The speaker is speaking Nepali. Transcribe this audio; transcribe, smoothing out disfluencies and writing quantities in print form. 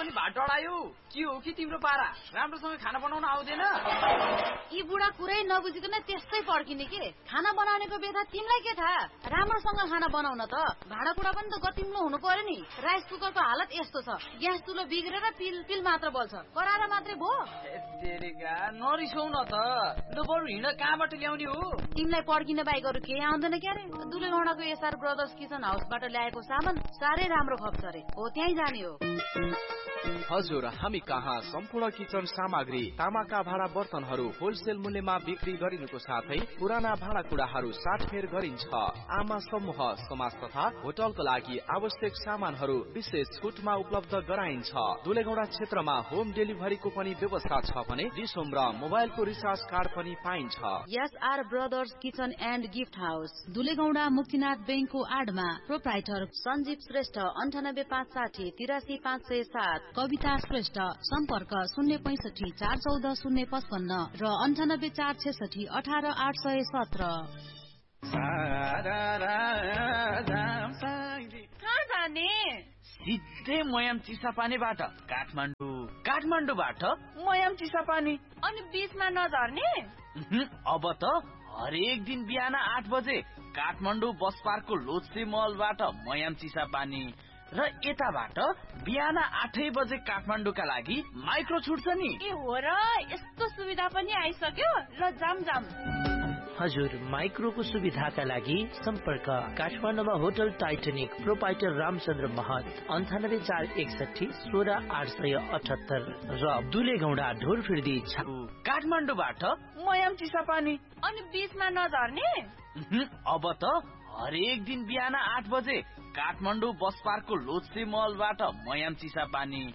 पनि भात डढायो। के हो कि तिम्रो पारा? राम्रोसँग खाना बनाउन आउँदैन? यी बुढा कुरै नबुझिकन त्यस्तै पड्किने के? खाना बनाउनेको बेथा तिमीलाई के थाहा? राम्रोसँग खाना बनाउन त भाँडाकुँडा पनि त गतिम्लो हुनु पर्यो नि। राइस कुकरको हालत यस्तो छ, ग्यास चुलो बिग्रेर पिल मात्र बल्छ, कराएर मात्रै भो। तेरेगा नरिसौ न त। लु बरु हिँड, कहाँबाट ल्याउने हो? तिमीलाई पड्किन बाहेक अरू केही आउँदैन क्यारे? दुलेगौडाको एसआर ब्रदर्स किचन हाउसबाट ल्याएको सामान साह्रै राम्रो खप्छ रे, हो त्यहीँ जाने हो। हजुर, हामी कहाँ सम्पूर्ण किचन सामग्री, तामाका भाँडा बर्तनहरू होलसेल मूल्यमा बिक्री गरिनुको साथै पुराना भाँडाकुँडाहरू साटफेर गरिन्छ। आमा समूह, समाज तथा होटलको लागि आवश्यक सामानहरू विशेष छुटमा उपलब्ध गराइन्छ। दुलेगौडा क्षेत्रमा होम डेलिभरीको पनि व्यवस्था छ भने डिसोम र मोबाइलको रिचार्ज कार्ड पनि पाइन्छ। SR brothers kitchen and gift house, दुलेगौडा Muktinath बैंकको आडमा। प्रोप्राइटर सञ्जीव श्रेष्ठ, 9856 83 507। कविता श्रेष्ठ, सम्पर्क 065 414 055 र 98 466 18 817। कहाँ जाने? सिधै मयाम चिसापानीबाट काठमाडौँबाट मयाम चिसापानी। अनि बीचमा नझर्ने? अब त हरेक दिन बिहान 8 बजे काठमाडौँ बस पार्कको लोत्से मलबाट मयाम चिसापानी र यताबाट बिहान 8 बजे काठमाडौँका लागि माइक्रो छुट्छ नि। ए हो र, यस्तो सुविधा पनि आइसक्यो। ल जाम। हजुर, माइक्रोको सुविधाका लागि सम्पर्क काठमाडौँमा होटल टाइटनिक, प्रोपाइटर रामचन्द्र महत, 98461 16878 र दुलेगौडा ढोरफिर्दी काठमाडौँबाट मयाम चिसापानी। अनि बीचमा नझर्ने? अब त हरेक दिन बिहान 8 बजे काठमाडौँ बस पार्कको लोत्से मलबाट मयाम चिसापानी